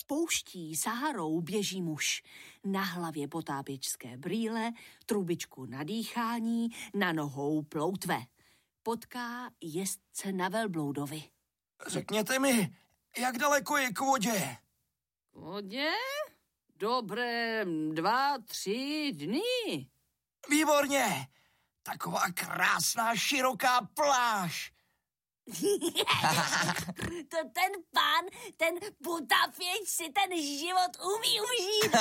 Pouští Saharou běží muž. Na hlavě potápěčské brýle, trubičku na dýchání, na nohou ploutve. Potká jezdce na velbloudovi. Řekněte mi, jak daleko je k vodě? K vodě? Dobré 2-3 dny. Výborně! Taková krásná, široká pláž. To ten pán, ten potápěč si ten život umí užít.